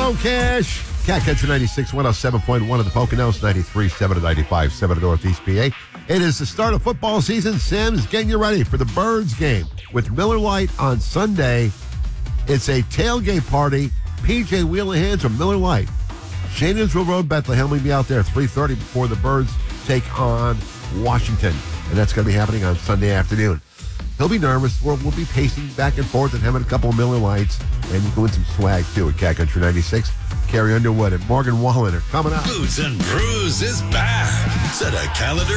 Joe Cash. Cat Country 96, 107.1 of the Poconos, 93.7 to 95.7 of Northeast PA. It is the start of football season. Sam's getting you ready for the Birds game with Miller Lite on Sunday. It's a tailgate party. PJ Wheelahands from Miller Lite. Shanesville Road, Bethlehem. We'll be out there at 3:30 before the Birds take on Washington. And that's going to be happening on Sunday afternoon. He'll be nervous. We'll be pacing back and forth and having a couple of Miller Lights. And you can win some swag, too, at Cat Country 96. Carrie Underwood and Morgan Wallen are coming up. Boots and Brews is back. Set a calendar